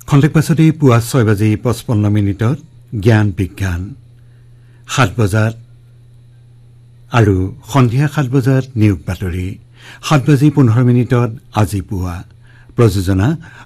খন্তেক পাছতেই পুৱা 6:55 জ্ঞান বিজ্ঞান 7 বজাত আৰু সন্ধিয়া 7 বজাত নিয়োগ বাতৰি 7:15 আজি পুৱা প্ৰযোজনা